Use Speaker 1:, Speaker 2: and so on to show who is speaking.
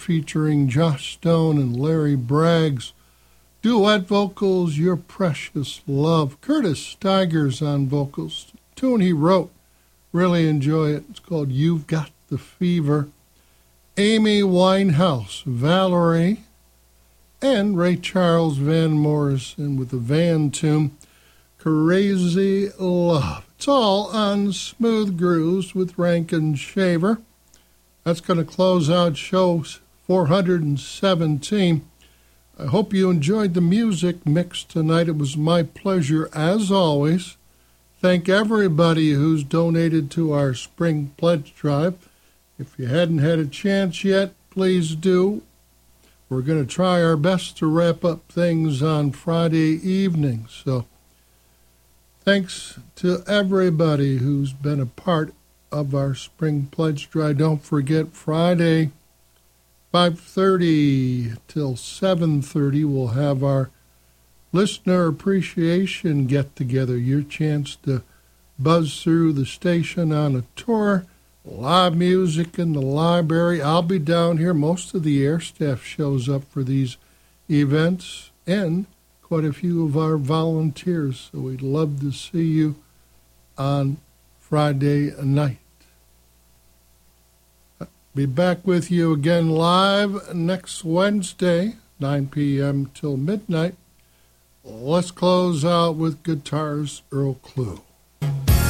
Speaker 1: featuring Josh Stone and Larry Bragg's duet vocals, Your Precious Love. Curtis Stigers on vocals. Tune he wrote. Really enjoy it. It's called You've Got the Fever. Amy Winehouse, Valerie, and Ray Charles Van Morrison with the Van tune, Crazy Love. It's all on Smooth Grooves with Rankin Shaver. That's going to close out show 417. I hope you enjoyed the music mix tonight. It was my pleasure, as always. Thank everybody who's donated to our Spring Pledge Drive. If you hadn't had a chance yet, please do. We're going to try our best to wrap up things on Friday evening. So thanks to everybody who's been a part of our Spring Pledge Drive. Don't forget, Friday, 5:30 till 7:30, we'll have our Listener Appreciation Get-Together. Your chance to buzz through the station on a tour. Live music in the library. I'll be down here. Most of the air staff shows up for these events, and quite a few of our volunteers. So we'd love to see you on Friday night. Be back with you again live next Wednesday, 9 p.m. till midnight. Let's close out with guitars, Earl Klugh.